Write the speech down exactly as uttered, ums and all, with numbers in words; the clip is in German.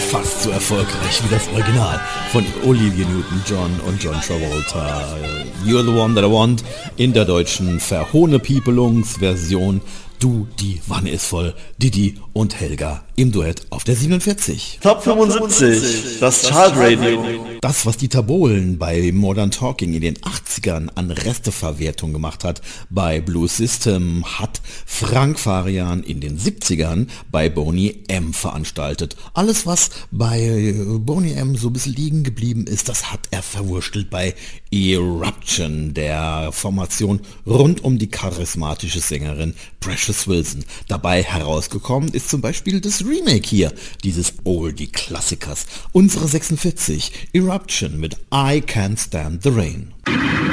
fast so erfolgreich wie das Original von Olivia Newton-John und John Travolta. You're the One That I Want in der deutschen Verhohne-Piepelungs-Version. Du, die Wanne ist voll, Didi und Helga im Duett auf der siebenundvierzig. Top fünfundsiebzig, das Chartradio. Das, was Dieter Bohlen bei Modern Talking in den achtzigern an Resteverwertung gemacht hat, bei Blue System, hat Frank Farian in den siebzigern bei Boney M veranstaltet. Alles, was bei Boney M so ein bisschen liegen geblieben ist, das hat er verwurstelt bei Eruption, der Formation rund um die charismatische Sängerin Precious Wilson. Dabei herausgekommen ist zum Beispiel das Remake hier, dieses Oldie-Klassikers. Unsere sechsundvierzig, Eruption mit I Can't Stand the Rain.